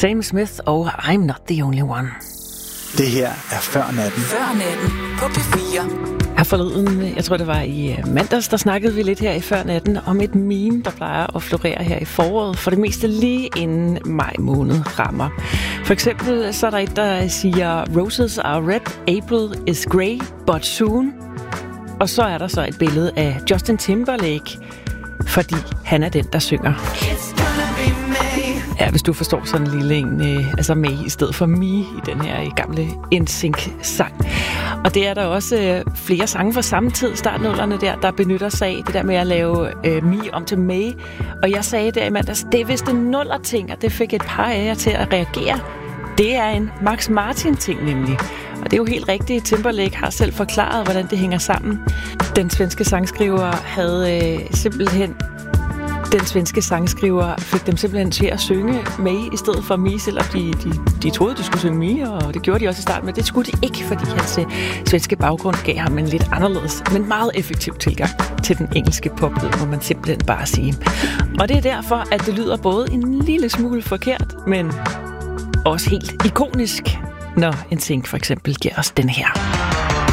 Sam Smith og I'm Not The Only One. Det her er Før Natten. Før Natten på P4. Her forleden, jeg tror det var i mandags, der snakkede vi lidt her i Før Natten om et meme, der plejer at florere her i foråret, for det meste lige inden maj måned rammer. For eksempel så er der et, der siger, Roses are red, April is grey, but soon. Og så er der så et billede af Justin Timberlake, fordi han er den, der synger. Ja, hvis du forstår sådan en lille en, altså May i stedet for Me i den her gamle NSYNC-sang. Og det er der også flere sange fra samme tid, startnullerne der benytter sig af det der med at lave Me om til May. Og jeg sagde der i mandags, det er vist en nuller-ting, og det fik et par af jer til at reagere. Det er en Max Martin-ting nemlig. Og det er jo helt rigtigt. Timberlake har selv forklaret, hvordan det hænger sammen. Den svenske sangskriver fik dem simpelthen til at synge May i stedet for Me, selvom de troede, de skulle synge Me, og det gjorde de også i starten, men det skulle de ikke, fordi hans svenske baggrund gav ham en lidt anderledes, men meget effektiv tilgang til den engelske poplyd, må man simpelthen bare sige. Og det er derfor, at det lyder både en lille smule forkert, men også helt ikonisk, når NSYNC for eksempel giver os den her.